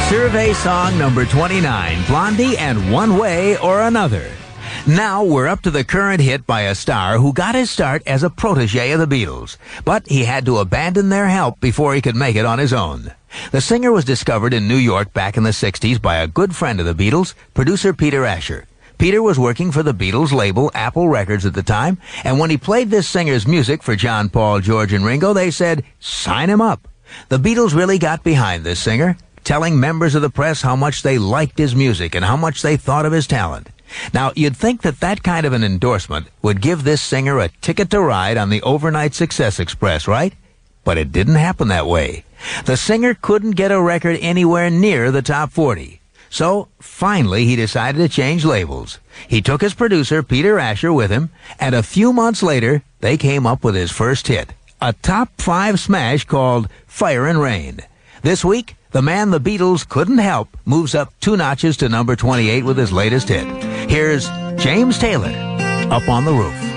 Survey song number 29, Blondie and One Way or Another. Now we're up to the current hit by a star who got his start as a protege of the Beatles, but he had to abandon their help before he could make it on his own. The singer was discovered in New York back in the 60s by a good friend of the Beatles, producer Peter Asher. Peter was working for the Beatles label Apple Records at the time, and when he played this singer's music for John, Paul, George, and Ringo, they said, sign him up. The Beatles really got behind this singer, telling members of the press how much they liked his music and how much they thought of his talent. Now, you'd think that that kind of an endorsement would give this singer a ticket to ride on the overnight success express, right? But it didn't happen that way. The singer couldn't get a record anywhere near the top 40. So, finally, he decided to change labels. He took his producer, Peter Asher, with him, and a few months later, they came up with his first hit, a top 5 smash called Fire and Rain. This week, the man the Beatles couldn't help moves up 2 notches to number 28 with his latest hit. Here's James Taylor, Up on the Roof.